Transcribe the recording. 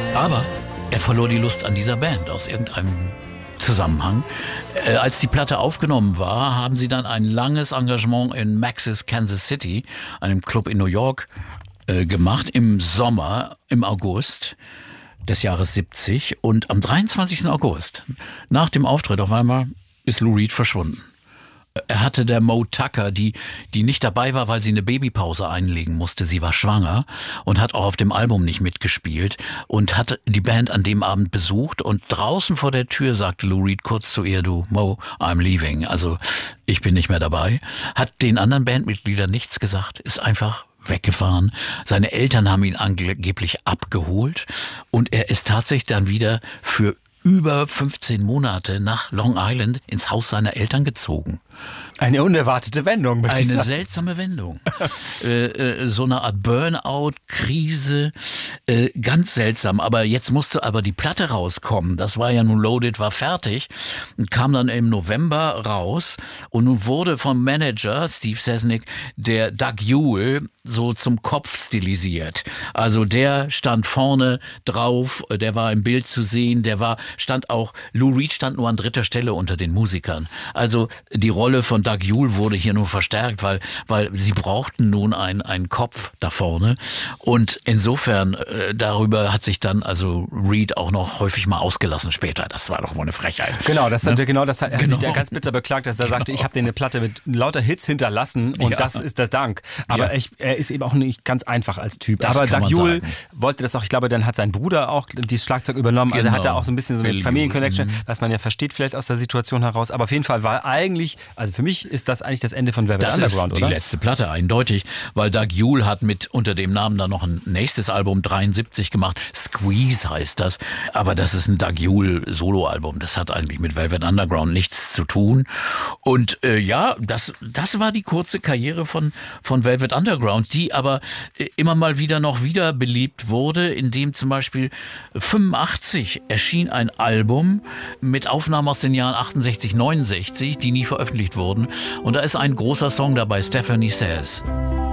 Aber er verlor die Lust an dieser Band aus irgendeinem Zusammenhang. Als die Platte aufgenommen war, haben sie dann ein langes Engagement in Max's Kansas City, einem Club in New York, gemacht im Sommer, im August des Jahres 70. Und am 23. August, nach dem Auftritt auf einmal, ist Lou Reed verschwunden. Er hatte der Mo Tucker, die nicht dabei war, weil sie eine Babypause einlegen musste. Sie war schwanger und hat auch auf dem Album nicht mitgespielt und hat die Band an dem Abend besucht. Und draußen vor der Tür sagte Lou Reed kurz zu ihr, du Mo, I'm leaving. Also ich bin nicht mehr dabei. Hat den anderen Bandmitgliedern nichts gesagt, ist einfach weggefahren. Seine Eltern haben ihn angeblich abgeholt und er ist tatsächlich dann wieder für über 15 Monate nach Long Island ins Haus seiner Eltern gezogen. Eine unerwartete Wendung, möchte ich sagen. Eine seltsame Wendung. So eine Art Burnout-Krise. Ganz seltsam. Aber jetzt musste aber die Platte rauskommen. Das war ja nun Loaded, war fertig. Und kam dann im November raus. Und nun wurde vom Manager, Steve Sesnick, der Doug Yule so zum Kopf stilisiert. Also der stand vorne drauf, der war im Bild zu sehen, Lou Reed stand nur an dritter Stelle unter den Musikern. Also die Rolle von Doug Yule wurde hier nur verstärkt, weil sie brauchten nun einen Kopf da vorne. Und insofern, darüber hat sich dann also Reed auch noch häufig mal ausgelassen später. Das war doch wohl eine Frechheit. Genau, das hat sich der ganz bitter beklagt, dass er sagte, ich habe dir eine Platte mit lauter Hits hinterlassen und das ist der Dank. Aber er ist eben auch nicht ganz einfach als Typ. Das aber kann Doug man Yule sagen. wollte das auch, ich glaube, dann hat sein Bruder auch dieses Schlagzeug übernommen. Also er hat da auch so ein bisschen so eine Familienconnection, was man ja versteht vielleicht aus der Situation heraus. Aber auf jeden Fall war eigentlich, also für mich ist das eigentlich das Ende von Velvet Underground, oder? Das ist die letzte Platte, eindeutig, weil Doug Yule hat unter dem Namen dann noch ein nächstes Album 73 gemacht. Squeeze heißt das. Aber das ist ein Doug Yule Soloalbum. Das hat eigentlich mit Velvet Underground nichts zu tun. Und das war die kurze Karriere von Velvet Underground, die aber immer mal wieder beliebt wurde, indem zum Beispiel 85 erschien ein Album mit Aufnahmen aus den Jahren 68, 69, die nie veröffentlicht wurden. Und da ist ein großer Song dabei, Stephanie Says.